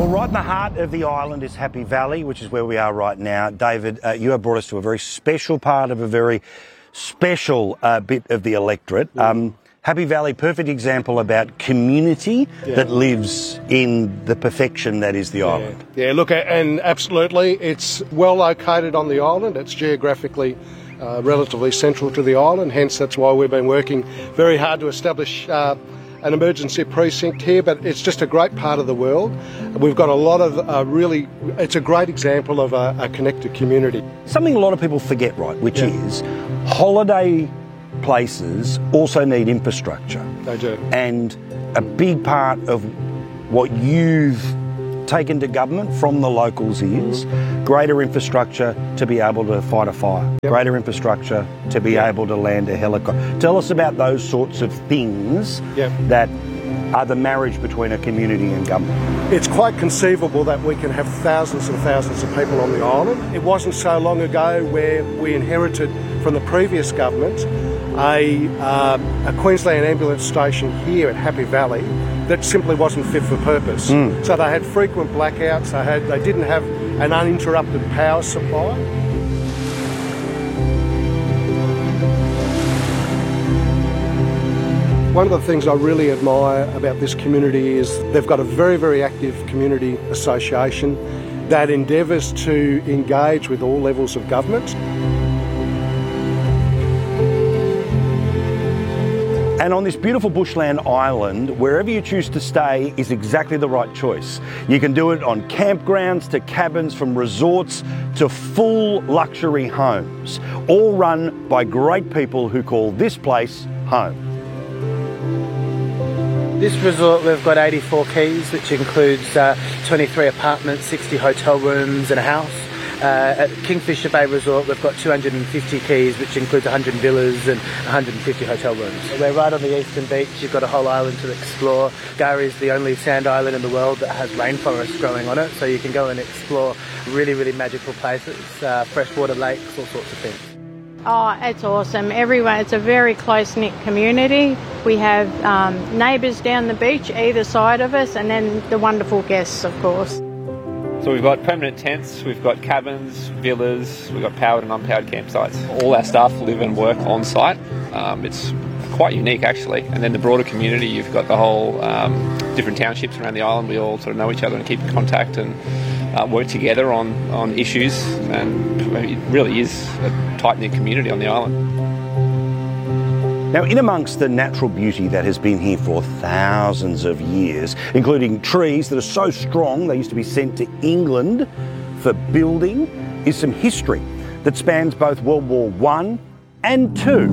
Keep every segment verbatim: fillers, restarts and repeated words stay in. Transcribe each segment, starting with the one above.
Well, right in the heart of the island is Happy Valley, which is where we are right now. David, uh, you have brought us to a very special part of a very special uh, bit of the electorate. Yeah. Um, Happy Valley, perfect example about community yeah. that lives in the perfection that is the yeah. island. Yeah, look, and absolutely, it's well located on the island. It's geographically uh, relatively central to the island, hence that's why we've been working very hard to establish uh, an emergency precinct here, but it's just a great part of the world. We've got a lot of uh, really, it's a great example of a, a connected community. Something a lot of people forget, right, which yeah. is holiday places also need infrastructure. They do. And a big part of what you've taken to government from the locals is greater infrastructure to be able to fight a fire, yep. greater infrastructure to be yep. able to land a helicopter. Tell us about those sorts of things yep. that are the marriage between a community and government. It's quite conceivable that we can have thousands and thousands of people on the island. It wasn't so long ago where we inherited from the previous government a, uh, a Queensland ambulance station here at Happy Valley that simply wasn't fit for purpose. Mm. So they had frequent blackouts, they, had, they didn't have an uninterrupted power supply. One of the things I really admire about this community is they've got a very, very active community association that endeavours to engage with all levels of government. And on this beautiful bushland island, wherever you choose to stay is exactly the right choice. You can do it on campgrounds to cabins, from resorts to full luxury homes, all run by great people who call this place home. This resort, we've got eighty-four keys, which includes uh, twenty-three apartments, sixty hotel rooms and a house. Uh, at Kingfisher Bay Resort, we've got two hundred fifty keys, which includes one hundred villas and one hundred fifty hotel rooms. We're right on the eastern beach. You've got a whole island to explore. K'gari is the only sand island in the world that has rainforest growing on it, so you can go and explore really, really magical places, uh, freshwater lakes, all sorts of things. Oh, it's awesome. Everyone, it's a very close-knit community. We have um, neighbours down the beach either side of us, and then the wonderful guests, of course. So we've got permanent tents, we've got cabins, villas, we've got powered and unpowered campsites. All our staff live and work on site. Um, it's quite unique actually. And then the broader community, you've got the whole um, different townships around the island. We all sort of know each other and keep in contact and uh, work together on, on issues. And it really is a tight-knit community on the island. Now, in amongst the natural beauty that has been here for thousands of years, including trees that are so strong they used to be sent to England for building, is some history that spans both World War One and Two.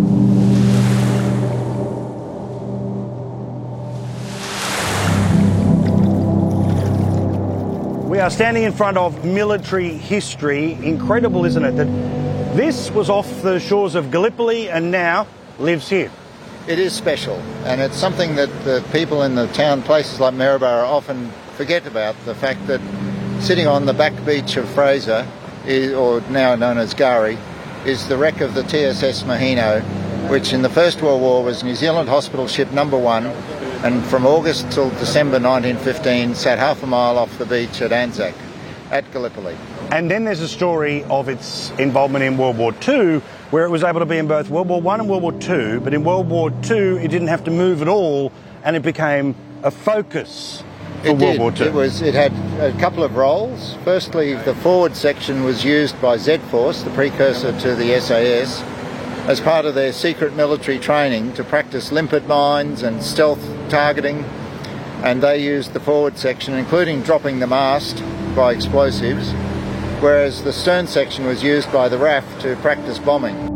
We are standing in front of military history. Incredible, isn't it, that this was off the shores of Gallipoli and now lives here. It is special, and it's something that the people in the town, places like Maryborough, often forget about, the fact that sitting on the back beach of Fraser, is, or now known as K'gari, is the wreck of the T S S Maheno, which in the First World War was New Zealand hospital ship number one, and from August till December nineteen fifteen sat half a mile off the beach at Anzac, at Gallipoli. And then there's a story of its involvement in World War Two, where it was able to be in both World War One and World War Two, but in World War Two it didn't have to move at all, and it became a focus for it World did. War Two. It was. It had a couple of roles. Firstly, the forward section was used by Z Force, the precursor to the S A S, as part of their secret military training to practice limpet mines and stealth targeting, and they used the forward section, including dropping the mast by explosives, whereas the stern section was used by the R A F to practice bombing.